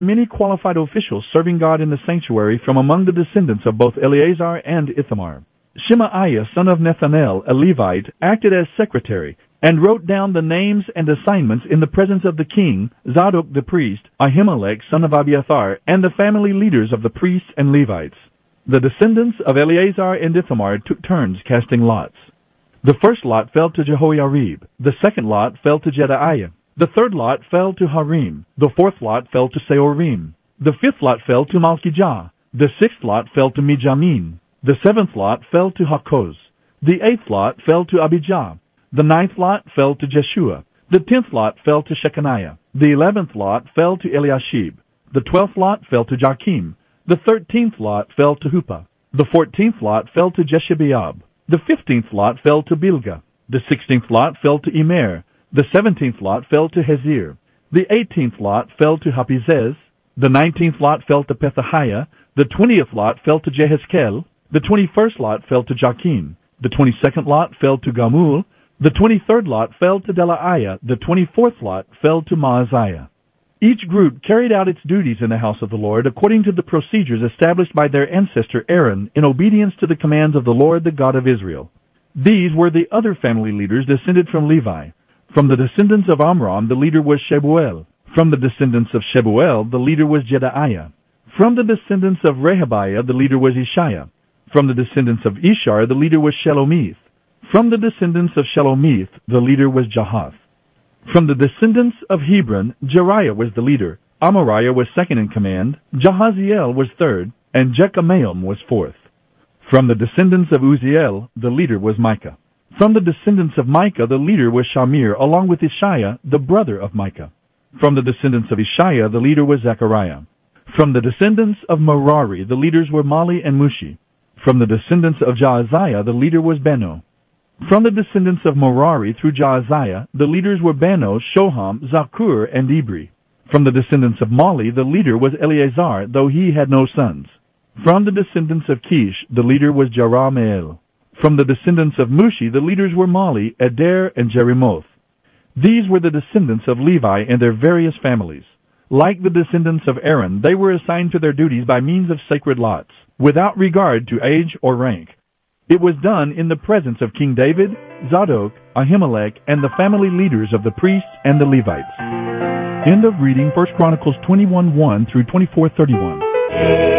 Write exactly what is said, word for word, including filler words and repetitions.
many qualified officials serving God in the sanctuary from among the descendants of both Eleazar and Ithamar. Shemaiah, son of Nethanel, a Levite, acted as secretary, and wrote down the names and assignments in the presence of the king, Zadok the priest, Ahimelech, son of Abiathar, and the family leaders of the priests and Levites. The descendants of Eleazar and Ithamar took turns casting lots. The first lot fell to Jehoiarib, the second lot fell to Jedaiah, the third lot fell to Harim, the fourth lot fell to Seorim, the fifth lot fell to Malchijah, the sixth lot fell to Mijamin, the seventh lot fell to Hakoz, the eighth lot fell to Abijah, the ninth lot fell to Jeshua, the tenth lot fell to Shechaniah, the eleventh lot fell to Eliashib, the twelfth lot fell to Joachim, the thirteenth lot fell to Huppah, the fourteenth lot fell to Jeshebeab, the fifteenth lot fell to Bilgah, the sixteenth lot fell to Immer, the seventeenth lot fell to Hezir, the eighteenth lot fell to Hapizez, the nineteenth lot fell to Pethahiah, the twentieth lot fell to Jehezkel, the twenty-first lot fell to Joachim, the twenty-second lot fell to Gamul, the twenty-third lot fell to Delaiah, the twenty-fourth lot fell to Maaziah. Each group carried out its duties in the house of the Lord according to the procedures established by their ancestor Aaron in obedience to the commands of the Lord, the God of Israel. These were the other family leaders descended from Levi. From the descendants of Amram, the leader was Shebuel. From the descendants of Shebuel, the leader was Jedaiah. From the descendants of Rehabiah, the leader was Ishiah. From the descendants of Ishar, the leader was Shelomith. From the descendants of Shelomith, the leader was Jahath. From the descendants of Hebron, Jeriah was the leader, Amariah was second in command, Jahaziel was third, and Jekameam was fourth. From the descendants of Uziel, the leader was Micah. From the descendants of Micah, the leader was Shamir, along with Ishiah, the brother of Micah. From the descendants of Ishiah, the leader was Zechariah. From the descendants of Merari, the leaders were Mali and Mushi. From the descendants of Jaaziah, the leader was Beno. From the descendants of Merari through Jaaziah, the leaders were Beno, Shoham, Zakur, and Ibri. From the descendants of Mali, the leader was Eleazar, though he had no sons. From the descendants of Kish, the leader was Jerameel. From the descendants of Mushi, the leaders were Mali, Eder, and Jerimoth. These were the descendants of Levi and their various families. Like the descendants of Aaron, they were assigned to their duties by means of sacred lots, without regard to age or rank. It was done in the presence of King David, Zadok, Ahimelech, and the family leaders of the priests and the Levites. End of reading First Chronicles twenty-one one through twenty-four thirty-one.